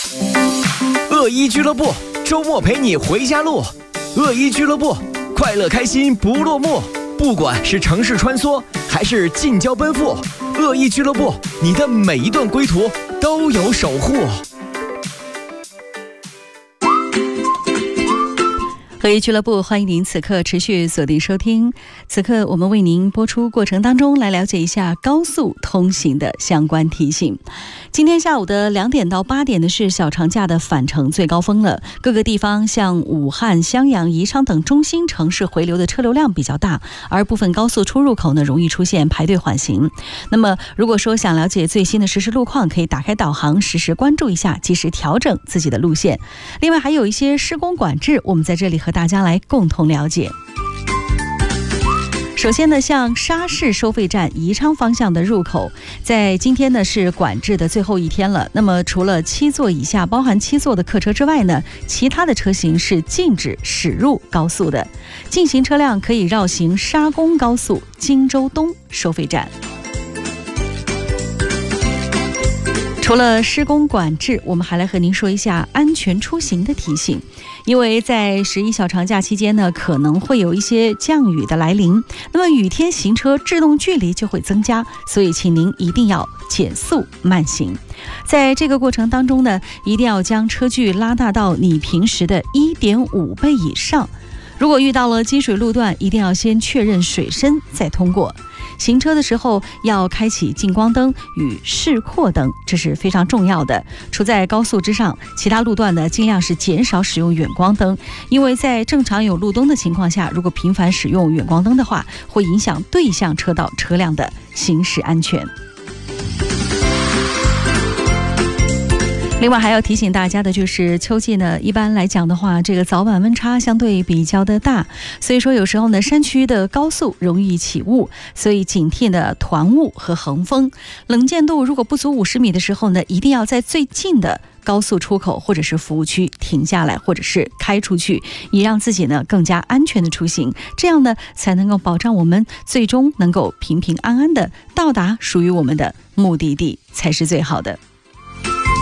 恶一俱乐部，周末陪你回家路。恶一俱乐部，快乐开心不落幕。不管是城市穿梭，还是近郊奔赴，恶一俱乐部，你的每一段归途都有守护。 恶一俱乐部，欢迎您此刻持续锁定收听。此刻我们为您播出过程当中，来了解一下高速通行的相关提醒。今天下午的2点到8点呢是小长假的返程最高峰了，各个地方像武汉、襄阳、宜昌等中心城市回流的车流量比较大，而部分高速出入口呢容易出现排队缓行。那么如果说想了解最新的实时路况，可以打开导航实时关注一下，及时调整自己的路线。另外还有一些施工管制，我们在这里和大家来共同了解。首先呢，像沙市收费站宜昌方向的入口，在今天呢是管制的最后一天了。那么除了7座以下包含7座的客车之外呢，其他的车型是禁止驶入高速的。进行车辆可以绕行沙公高速荆州东收费站。除了施工管制，我们还来和您说一下安全出行的提醒。因为在11小长假期间呢，可能会有一些降雨的来临，那么雨天行车制动距离就会增加，所以请您一定要减速慢行。在这个过程当中呢，一定要将车距拉大到你平时的1.5倍以上。如果遇到了积水路段，一定要先确认水深再通过。行车的时候要开启近光灯与示廓灯，这是非常重要的。除在高速之上，其他路段呢尽量是减少使用远光灯，因为在正常有路灯的情况下，如果频繁使用远光灯的话，会影响对向车道车辆的行驶安全。另外还要提醒大家的就是秋季呢，一般来讲的话，这个早晚温差相对比较的大，所以说有时候呢山区的高速容易起雾，所以警惕的团雾和横风。能见度如果不足50米的时候呢，一定要在最近的高速出口或者是服务区停下来，或者是开出去，以让自己呢更加安全的出行，这样呢才能够保障我们最终能够平平安安的到达属于我们的目的地，才是最好的。